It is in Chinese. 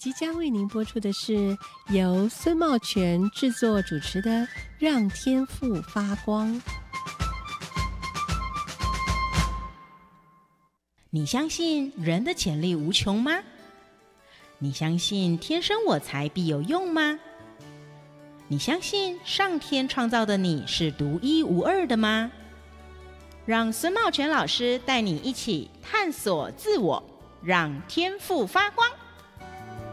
即将为您播出的是由孙茂全制作主持的《让天赋发光》。 你相信人的潜力无穷吗？你相信天生我材必有用吗？你相信上天创造的你是独一无二的吗？让孙茂全老师带你一起探索自我，让天赋发光。